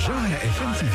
جوهرة FM TV.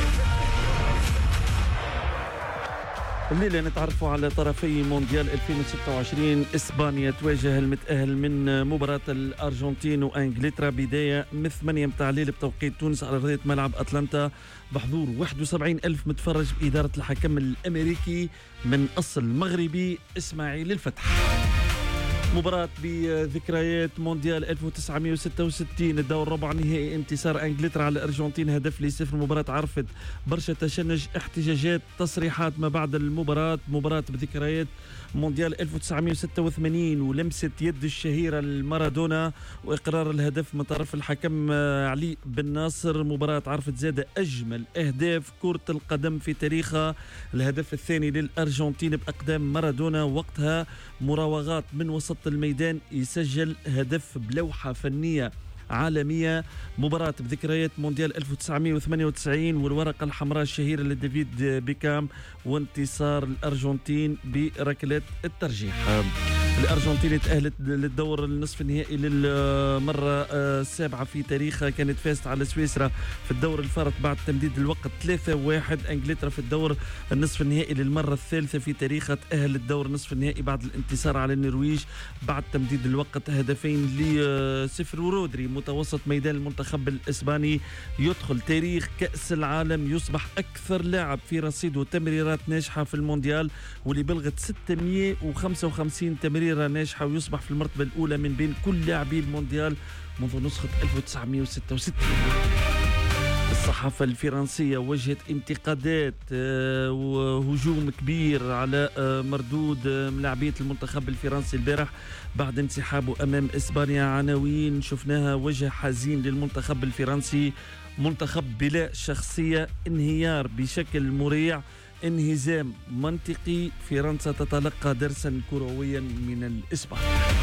الليلة نتعرفوا على طرفي مونديال 2026. إسبانيا تواجه المتأهل من مباراة الأرجنتين وأنجلترا بداية من 8 متاع الليل بتوقيت تونس على أرضية ملعب أتلانتا بحضور 71 ألف متفرج بإدارة الحكم الأمريكي من أصل مغربي إسماعيل الفتح. مباراة بذكريات مونديال 1966 الدور ربع نهائي انتصار انجلترا على الارجنتين هدف ل0. مباراة عرفت برشا تشنج، احتجاجات، تصريحات ما بعد المباراة. مباراة بذكريات مونديال 1986 ولمسة يد الشهيرة لمارادونا واقرار الهدف من طرف الحكم علي بن ناصر. مباراة عرفت زادة اجمل اهداف كرة القدم في تاريخها، الهدف الثاني للارجنتين باقدام مارادونا، وقتها مراوغات من وسط الميدان يسجل هدف بلوحة فنية عالمية. مباراة بذكريات مونديال 1998 والورقة الحمراء الشهيرة لديفيد بيكام وانتصار الأرجنتين بركلات الترجيح. الأرجنتين تأهلت للدور النصف النهائي للمرة السابعة في تاريخها، كانت فازت على سويسرا في الدور الفارط بعد تمديد الوقت 3-1. انجلترا في الدور النصف النهائي للمرة الثالثة في تاريخها تأهل للدور النصف النهائي بعد الانتصار على النرويج بعد تمديد الوقت 2-0. ورودري متوسط ميدان المنتخب الإسباني يدخل تاريخ كأس العالم، يصبح أكثر لاعب في رصيده تمريرات ناجحة في المونديال واللي بلغت 655 تمريرة ناجحة، ويصبح في المرتبة الأولى من بين كل لاعبي المونديال منذ نسخة 1966. الصحافة الفرنسية وجهت انتقادات وهجوم كبير على مردود لاعبية المنتخب الفرنسي البارح بعد انسحابه أمام إسبانيا. عناوين شفناها: وجه حزين للمنتخب الفرنسي، منتخب بلا شخصية، انهيار بشكل مريع، انهزام منطقي، فرنسا تتلقى درسا كرويا من الإسبان.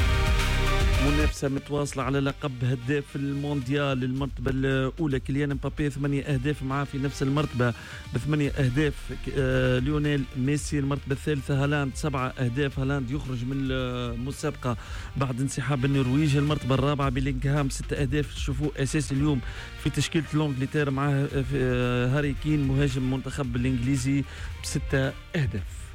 منافسة متواصلة على لقب هداف المونديال. المرتبة الأولى كيليان مبابي 8 أهداف، معاه في نفس المرتبة ب8 أهداف ليونيل ميسي. المرتبة الثالثة هالاند 7 أهداف، هالاند يخرج من المسابقة بعد انسحاب النرويج. المرتبة الرابعة بيلينغهام 6 أهداف، شوفوا أساسي اليوم في تشكيلة لونجلتير، معاه هاري كين مهاجم المنتخب الإنجليزي ب6 أهداف.